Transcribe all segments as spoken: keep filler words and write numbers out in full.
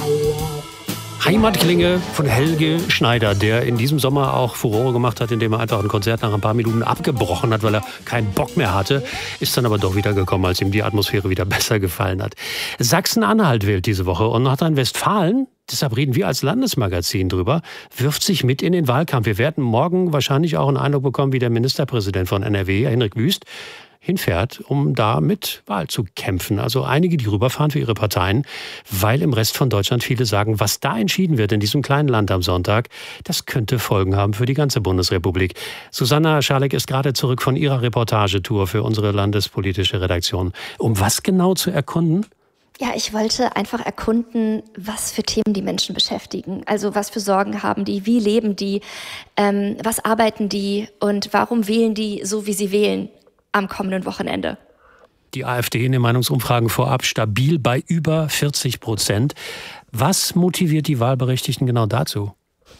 Heimatklinge von Helge Schneider, der in diesem Sommer auch Furore gemacht hat, indem er einfach ein Konzert nach ein paar Minuten abgebrochen hat, weil er keinen Bock mehr hatte, ist dann aber doch wieder gekommen, als ihm die Atmosphäre wieder besser gefallen hat. Sachsen-Anhalt wählt diese Woche und Nordrhein-Westfalen, deshalb reden wir als Landesmagazin drüber, wirft sich mit in den Wahlkampf. Wir werden morgen wahrscheinlich auch einen Eindruck bekommen, wie der Ministerpräsident von N R W, Henrik Wüst, hinfährt, um da mit Wahl zu kämpfen. Also einige, die rüberfahren für ihre Parteien, weil im Rest von Deutschland viele sagen, was da entschieden wird in diesem kleinen Land am Sonntag, das könnte Folgen haben für die ganze Bundesrepublik. Susanna Scharlik ist gerade zurück von ihrer Reportagetour für unsere landespolitische Redaktion. Um was genau zu erkunden? Ja, ich wollte einfach erkunden, was für Themen die Menschen beschäftigen. Also was für Sorgen haben die, wie leben die, ähm, was arbeiten die und warum wählen die so, wie sie wählen am kommenden Wochenende. Die AfD in den Meinungsumfragen vorab stabil bei über vierzig Prozent. Was motiviert die Wahlberechtigten genau dazu?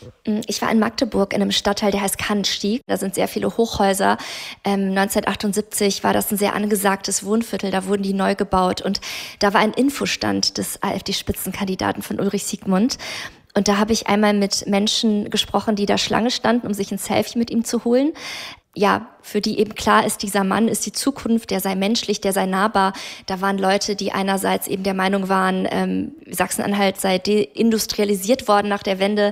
Ich war in Magdeburg in einem Stadtteil, der heißt Cannstatt. Da sind sehr viele Hochhäuser. Ähm, neunzehnhundertachtundsiebzig war das ein sehr angesagtes Wohnviertel. Da wurden die neu gebaut. Und da war ein Infostand des AfD-Spitzenkandidaten von Ulrich Siegmund. Und da habe ich einmal mit Menschen gesprochen, die da Schlange standen, um sich ein Selfie mit ihm zu holen. Ja, für die eben klar ist, dieser Mann ist die Zukunft, der sei menschlich, der sei nahbar. Da waren Leute, die einerseits eben der Meinung waren, ähm, Sachsen-Anhalt sei deindustrialisiert worden nach der Wende.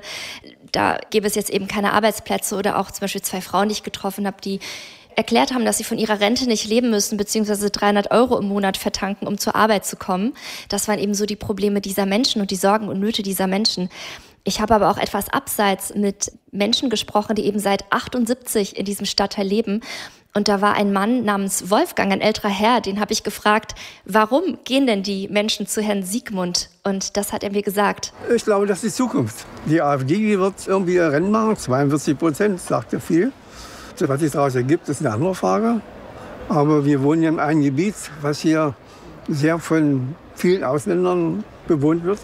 Da gäbe es jetzt eben keine Arbeitsplätze, oder auch zum Beispiel zwei Frauen, die ich getroffen habe, die erklärt haben, dass sie von ihrer Rente nicht leben müssen, beziehungsweise dreihundert Euro im Monat vertanken, um zur Arbeit zu kommen. Das waren eben so die Probleme dieser Menschen und die Sorgen und Nöte dieser Menschen. Ich habe aber auch etwas abseits mit Menschen gesprochen, die eben seit achtundsiebzig in diesem Stadtteil leben. Und da war ein Mann namens Wolfgang, ein älterer Herr, den habe ich gefragt, warum gehen denn die Menschen zu Herrn Siegmund? Und das hat er mir gesagt. Ich glaube, das ist die Zukunft. Die AfD die wird irgendwie ihr Rennen machen, zweiundvierzig Prozent, sagt ja viel. Was sich daraus ergibt, ist eine andere Frage. Aber wir wohnen ja in einem Gebiet, was hier sehr von vielen Ausländern bewohnt wird.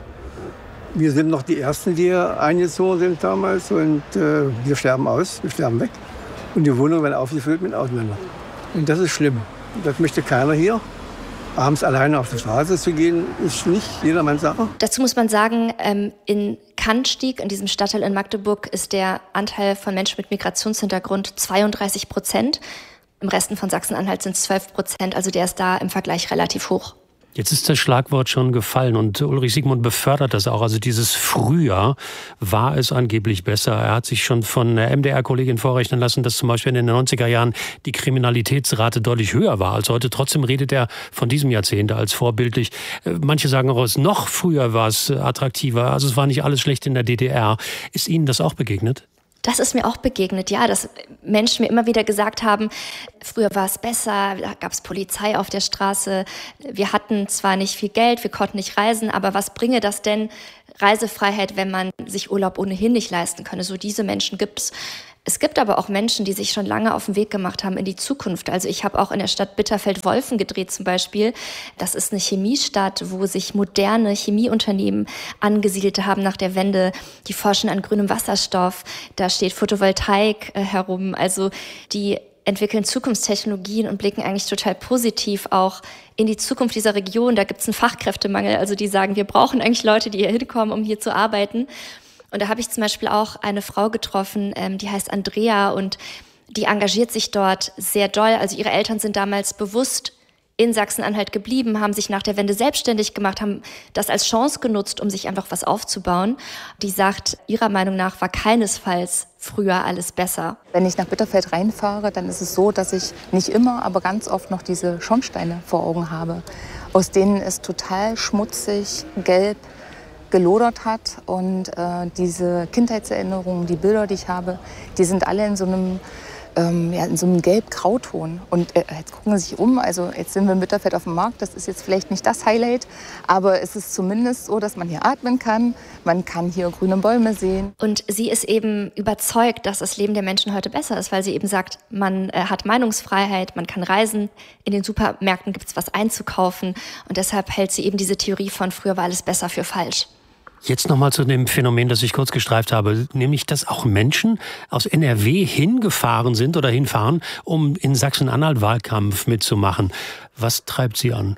Wir sind noch die Ersten, die hier eingezogen sind damals. Und äh, wir sterben aus, wir sterben weg. Und die Wohnungen werden aufgefüllt mit Ausländern. Und das ist schlimm. Das möchte keiner hier. Abends alleine auf die Straße zu gehen, ist nicht jedermanns Sache. Dazu muss man sagen, in Cannstatt, in diesem Stadtteil in Magdeburg, ist der Anteil von Menschen mit Migrationshintergrund zweiunddreißig Prozent. Im Resten von Sachsen-Anhalt sind es zwölf Prozent. Also der ist da im Vergleich relativ hoch. Jetzt ist das Schlagwort schon gefallen und Ulrich Siegmund befördert das auch. Also dieses Frühjahr war es angeblich besser. Er hat sich schon von der M D R-Kollegin vorrechnen lassen, dass zum Beispiel in den neunziger Jahren die Kriminalitätsrate deutlich höher war als heute. Trotzdem redet er von diesem Jahrzehnt als vorbildlich. Manche sagen auch, es noch früher war es attraktiver. Also es war nicht alles schlecht in der D D R. Ist Ihnen das auch begegnet? Das ist mir auch begegnet, ja, dass Menschen mir immer wieder gesagt haben, früher war es besser, da gab es Polizei auf der Straße, wir hatten zwar nicht viel Geld, wir konnten nicht reisen, aber was bringe das denn, Reisefreiheit, wenn man sich Urlaub ohnehin nicht leisten könne? So diese Menschen gibt's. Es gibt aber auch Menschen, die sich schon lange auf den Weg gemacht haben in die Zukunft. Also ich habe auch in der Stadt Bitterfeld-Wolfen gedreht zum Beispiel. Das ist eine Chemiestadt, wo sich moderne Chemieunternehmen angesiedelt haben nach der Wende. Die forschen an grünem Wasserstoff. Da steht Photovoltaik äh, herum. Also die entwickeln Zukunftstechnologien und blicken eigentlich total positiv auch in die Zukunft dieser Region. Da gibt es einen Fachkräftemangel. Also die sagen, wir brauchen eigentlich Leute, die hier hinkommen, um hier zu arbeiten. Und da habe ich zum Beispiel auch eine Frau getroffen, ähm, die heißt Andrea und die engagiert sich dort sehr doll. Also ihre Eltern sind damals bewusst in Sachsen-Anhalt geblieben, haben sich nach der Wende selbstständig gemacht, haben das als Chance genutzt, um sich einfach was aufzubauen. Die sagt, ihrer Meinung nach war keinesfalls früher alles besser. Wenn ich nach Bitterfeld reinfahre, dann ist es so, dass ich nicht immer, aber ganz oft noch diese Schornsteine vor Augen habe, aus denen es total schmutzig, gelb, gelodert hat und äh, diese Kindheitserinnerungen, die Bilder, die ich habe, die sind alle in so einem, ähm, ja, in so einem gelb-grauton. Und äh, jetzt gucken Sie sich um, also jetzt sind wir in Bitterfeld auf dem Markt, das ist jetzt vielleicht nicht das Highlight, aber es ist zumindest so, dass man hier atmen kann, man kann hier grüne Bäume sehen. Und sie ist eben überzeugt, dass das Leben der Menschen heute besser ist, weil sie eben sagt, man äh, hat Meinungsfreiheit, man kann reisen, in den Supermärkten gibt es was einzukaufen und deshalb hält sie eben diese Theorie von früher war alles besser für falsch. Jetzt nochmal zu dem Phänomen, das ich kurz gestreift habe, nämlich, dass auch Menschen aus N R W hingefahren sind oder hinfahren, um in Sachsen-Anhalt Wahlkampf mitzumachen. Was treibt Sie an?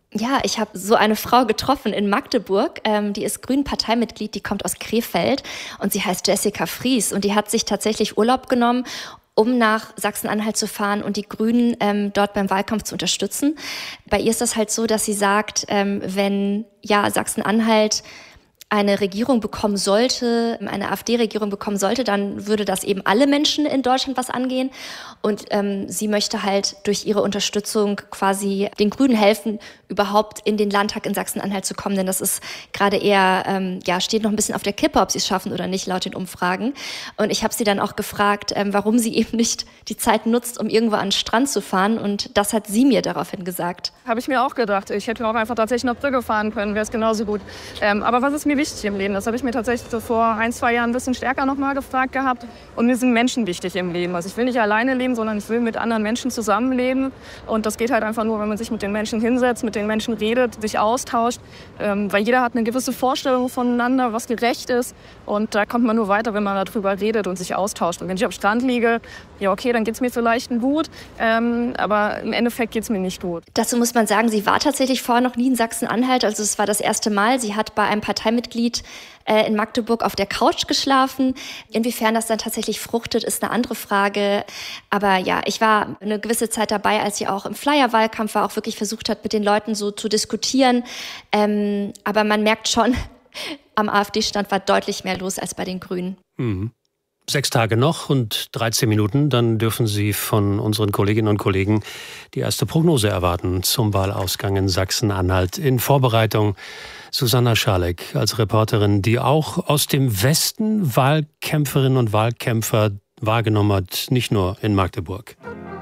Ja, ich habe so eine Frau getroffen in Magdeburg, ähm, die ist Grünen-Parteimitglied, die kommt aus Krefeld und sie heißt Jessica Fries und die hat sich tatsächlich Urlaub genommen, um nach Sachsen-Anhalt zu fahren und die Grünen ähm, dort beim Wahlkampf zu unterstützen. Bei ihr ist das halt so, dass sie sagt, ähm, wenn ja Sachsen-Anhalt eine Regierung bekommen sollte, eine AfD-Regierung bekommen sollte, dann würde das eben alle Menschen in Deutschland was angehen. Und ähm, sie möchte halt durch ihre Unterstützung quasi den Grünen helfen, überhaupt in den Landtag in Sachsen-Anhalt zu kommen. Denn das ist gerade eher, ähm, ja, steht noch ein bisschen auf der Kippe, ob sie es schaffen oder nicht, laut den Umfragen. Und ich habe sie dann auch gefragt, ähm, warum sie eben nicht die Zeit nutzt, um irgendwo an den Strand zu fahren. Und das hat sie mir daraufhin gesagt. Habe ich mir auch gedacht. Ich hätte auch einfach tatsächlich nach Brügge fahren können, wäre es genauso gut. Ähm, aber was ist mir wichtig im Leben? Das habe ich mir tatsächlich so vor ein, zwei Jahren ein bisschen stärker noch mal gefragt gehabt. Und mir sind Menschen wichtig im Leben. Also ich will nicht alleine leben, sondern ich will mit anderen Menschen zusammenleben. Und das geht halt einfach nur, wenn man sich mit den Menschen hinsetzt, mit den Menschen redet, sich austauscht. Ähm, weil jeder hat eine gewisse Vorstellung voneinander, was gerecht ist. Und da kommt man nur weiter, wenn man darüber redet und sich austauscht. Und wenn ich am Strand liege, ja okay, dann geht es mir vielleicht gut. Ähm, aber im Endeffekt geht es mir nicht gut. Dazu muss man sagen, sie war tatsächlich vorher noch nie in Sachsen-Anhalt. Also es war das erste Mal. Sie hat bei einem Parteimitglied äh, in Magdeburg auf der Couch geschlafen. Inwiefern das dann tatsächlich fruchtet, ist eine andere Frage. Aber ja, ich war eine gewisse Zeit dabei, als sie auch im Flyer-Wahlkampf war, auch wirklich versucht hat, mit den Leuten so zu diskutieren. Ähm, aber man merkt schon, am AfD-Stand war deutlich mehr los als bei den Grünen. Mhm. Sechs Tage noch und dreizehn Minuten, dann dürfen Sie von unseren Kolleginnen und Kollegen die erste Prognose erwarten zum Wahlausgang in Sachsen-Anhalt. In Vorbereitung Susanna Schalek als Reporterin, die auch aus dem Westen Wahlkämpferinnen und Wahlkämpfer wahrgenommen hat, nicht nur in Magdeburg.